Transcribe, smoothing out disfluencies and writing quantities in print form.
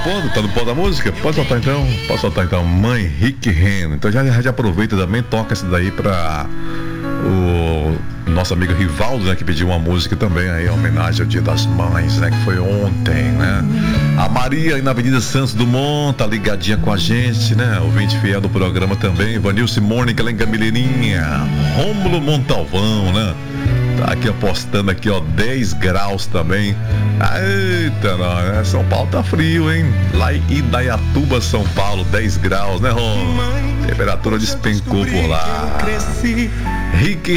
Tá no pó da música? Pode soltar então? Pode soltar então. Mãe Rick Renner. Então já aproveita também, toca essa daí pra o nosso amigo Rivaldo, né, que pediu uma música também aí, em homenagem ao Dia das Mães, né, que foi ontem, né? A Maria aí na Avenida Santos Dumont tá ligadinha com a gente, né? Ouvinte fiel do programa também. Vanilce Mônica lá em Camileirinha. Rômulo Montalvão, né? Tá aqui apostando aqui, ó, 10 graus também. Eita, né? São Paulo tá frio, hein? Lá em Indaiatuba, São Paulo, 10 graus, né, Rômulo? Temperatura despencou por lá. Rick